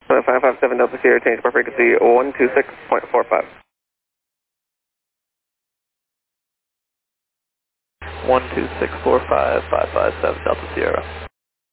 557 Delta Sierra, change bar frequency 126.45. 12645, 557 Delta Sierra.